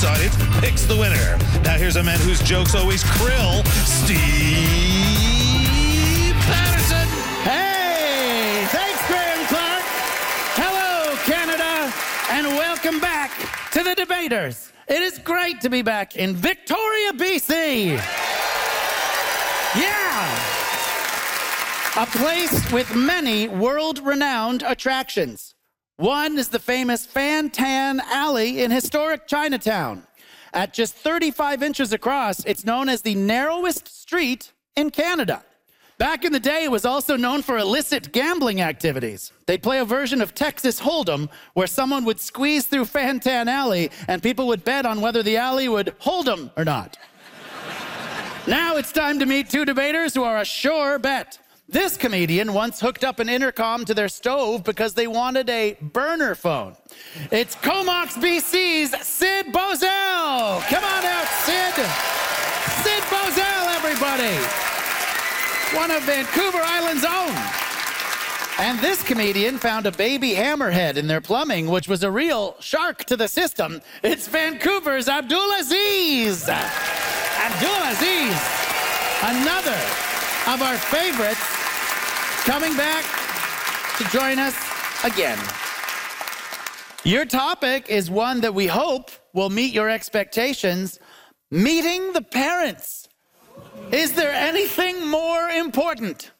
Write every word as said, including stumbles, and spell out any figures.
audience picks the winner. Now here's a man whose jokes always krill, Steve Patterson. Hey, thanks, Graham Clark. Hello, Canada, and welcome back to the Debaters. It is great to be back in Victoria, B C. Yeah. A place with many world-renowned attractions. One is the famous Fan Tan Alley in historic Chinatown. At just thirty-five inches across, it's known as the narrowest street in Canada. Back in the day, it was also known for illicit gambling activities. They'd play a version of Texas Hold'em where someone would squeeze through Fan Tan Alley and people would bet on whether the alley would hold them or not. Now it's time to meet two debaters who are a sure bet. This comedian once hooked up an intercom to their stove because they wanted a burner phone. It's Comox B C's Sid Bozell. Come on out, Sid. Sid Bozell, everybody. One of Vancouver Island's own. And this comedian found a baby hammerhead in their plumbing, which was a real shark to the system. It's Vancouver's Abdulaziz. Abdulaziz, another of our favorites, coming back to join us again. Your topic is one that we hope will meet your expectations: meeting the parents. Is there anything more important